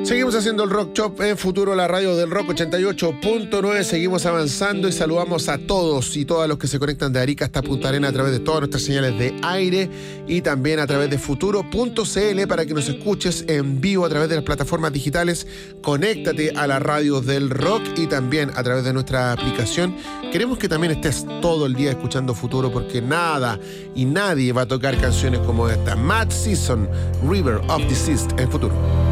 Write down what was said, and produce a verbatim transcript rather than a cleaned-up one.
Seguimos haciendo el Rock Shop en Futuro, la radio del Rock ochenta y ocho punto nueve. Seguimos avanzando y saludamos a todos y todas los que se conectan de Arica hasta Punta Arenas a través de todas nuestras señales de aire y también a través de futuro punto c l para que nos escuches en vivo a través de las plataformas digitales. Conéctate a la radio del rock y también a través de nuestra aplicación. Queremos que también estés todo el día escuchando Futuro, porque nada y nadie va a tocar canciones como esta. Mad Season, River of Deceased en Futuro.